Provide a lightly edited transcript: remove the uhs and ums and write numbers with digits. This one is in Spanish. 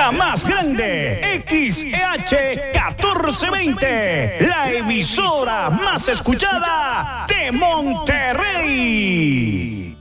la más grande, XEH 1420, la emisora más escuchada de Monterrey.